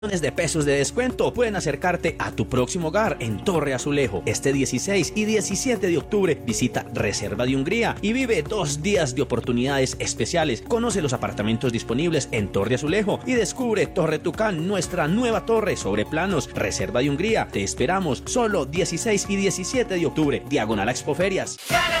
de pesos de descuento pueden acercarte a tu próximo hogar en Torre Azulejo. Este 16 y 17 de octubre visita Reserva de Hungría y vive 2 días de oportunidades especiales. Conoce los apartamentos disponibles en Torre Azulejo y descubre Torre Tucán, nuestra nueva torre sobre planos. Reserva de Hungría. Te esperamos solo 16 y 17 de octubre, diagonal a Expoferias.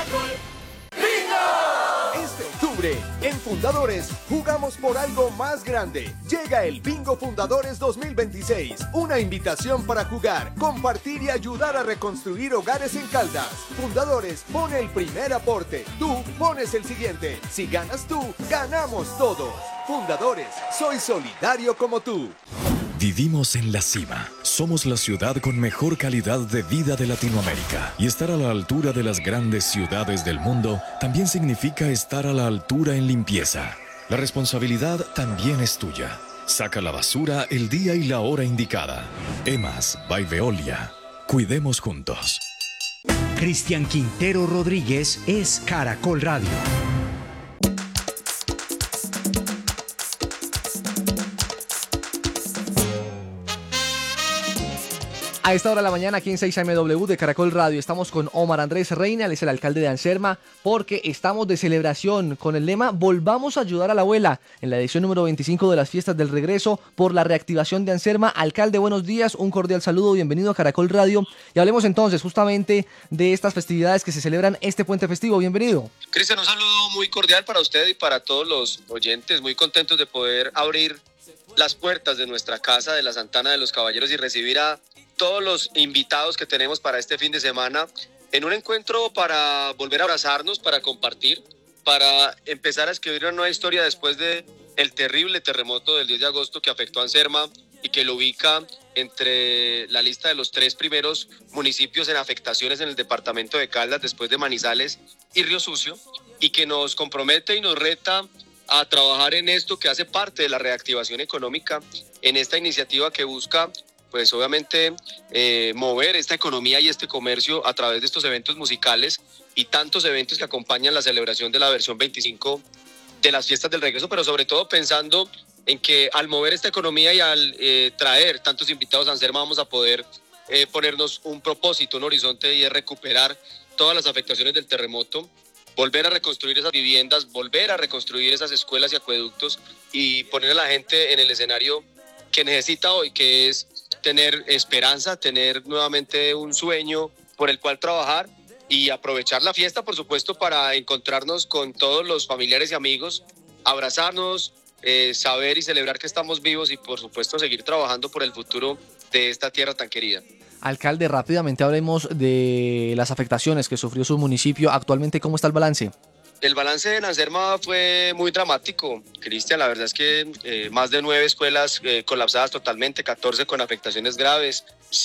En Fundadores, jugamos por algo más grande. Llega el Bingo Fundadores 2026. Una invitación para jugar, compartir y ayudar a reconstruir hogares en Caldas. Fundadores pone el primer aporte. Tú pones el siguiente. Si ganas tú, ganamos todos. Fundadores, soy solidario como tú. Vivimos en la cima. Somos la ciudad con mejor calidad de vida de Latinoamérica. Y estar a la altura de las grandes ciudades del mundo también significa estar a la altura en limpieza. La responsabilidad también es tuya. Saca la basura el día y la hora indicada. EMAS by Veolia. Cuidemos juntos. Cristian Quintero Rodríguez es Caracol Radio. A esta hora de la mañana aquí en 6MW de Caracol Radio estamos con Omar Andrés Reina, él es el alcalde de Anserma, porque estamos de celebración con el lema Volvamos a ayudar a la abuela en la edición número 25 de las fiestas del regreso por la reactivación de Anserma. Alcalde, buenos días, un cordial saludo, bienvenido a Caracol Radio y hablemos entonces justamente de estas festividades que se celebran este puente festivo. Bienvenido. Cristian, un saludo muy cordial para usted y para todos los oyentes, muy contentos de poder abrir las puertas de nuestra casa de la Santana de los Caballeros y recibir a todos los invitados que tenemos para este fin de semana en un encuentro para volver a abrazarnos, para compartir, para empezar a escribir una nueva historia después de el terrible terremoto del 10 de agosto que afectó a Anserma y que lo ubica entre la lista de los 3 primeros municipios en afectaciones en el departamento de Caldas después de Manizales y Río Sucio, y que nos compromete y nos reta a trabajar en esto que hace parte de la reactivación económica, en esta iniciativa que busca pues obviamente mover esta economía y este comercio a través de estos eventos musicales y tantos eventos que acompañan la celebración de la versión 25 de las fiestas del regreso, pero sobre todo pensando en que al mover esta economía y al traer tantos invitados a Anserma vamos a poder ponernos un propósito, un horizonte, y es recuperar todas las afectaciones del terremoto, volver a reconstruir esas viviendas, volver a reconstruir esas escuelas y acueductos y poner a la gente en el escenario que necesita hoy, que es tener esperanza, tener nuevamente un sueño por el cual trabajar y aprovechar la fiesta, por supuesto, para encontrarnos con todos los familiares y amigos, abrazarnos, saber y celebrar que estamos vivos y, por supuesto, seguir trabajando por el futuro de esta tierra tan querida. Alcalde, rápidamente hablemos de las afectaciones que sufrió su municipio. Actualmente, ¿cómo está el balance? El balance en Anserma fue muy dramático, Cristian. La verdad es que más de 9 escuelas colapsadas totalmente, 14 con afectaciones graves,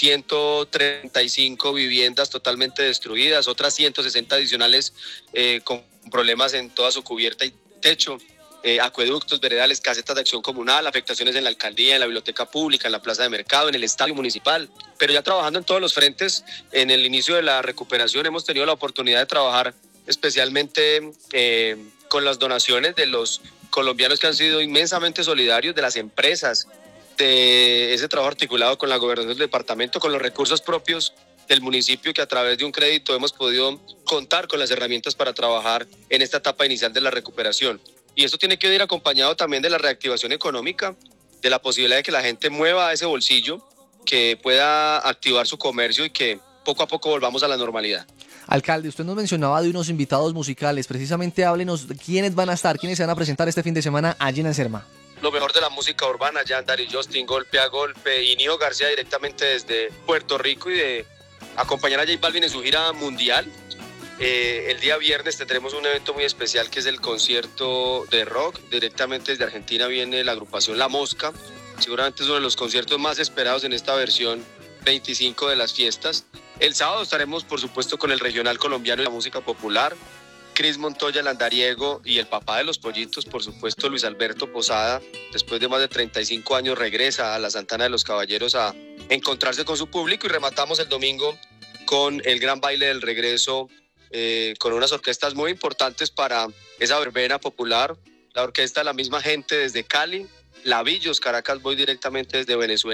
135 viviendas totalmente destruidas, otras 160 adicionales con problemas en toda su cubierta y techo, acueductos, veredales, casetas de acción comunal, afectaciones en la alcaldía, en la biblioteca pública, en la plaza de mercado, en el estadio municipal. Pero ya trabajando en todos los frentes, en el inicio de la recuperación hemos tenido la oportunidad de trabajar especialmente con las donaciones de los colombianos que han sido inmensamente solidarios, de las empresas, de ese trabajo articulado con la gobernación del departamento, con los recursos propios del municipio, que a través de un crédito hemos podido contar con las herramientas para trabajar en esta etapa inicial de la recuperación. Y esto tiene que ir acompañado también de la reactivación económica, de la posibilidad de que la gente mueva ese bolsillo, que pueda activar su comercio y que poco a poco volvamos a la normalidad. Alcalde, usted nos mencionaba de unos invitados musicales. Precisamente háblenos de quiénes van a estar, quiénes se van a presentar este fin de semana allí en Anserma. Lo mejor de la música urbana, Yandar y Justin, golpe a golpe, y Nio García directamente desde Puerto Rico, y de acompañar a J Balvin en su gira mundial. El día viernes tendremos un evento muy especial que es el concierto de rock. Directamente desde Argentina viene la agrupación La Mosca. Seguramente es uno de los conciertos más esperados en esta versión 25 de las fiestas. El sábado estaremos, por supuesto, con el regional colombiano y la música popular. Cris Montoya, el andariego, y el papá de los pollitos, por supuesto, Luis Alberto Posada, después de más de 35 años regresa a la Santana de los Caballeros a encontrarse con su público, y rematamos el domingo con el gran baile del regreso, con unas orquestas muy importantes para esa verbena popular. La orquesta La Misma Gente desde Cali, Lavillos, Caracas, voy directamente desde Venezuela.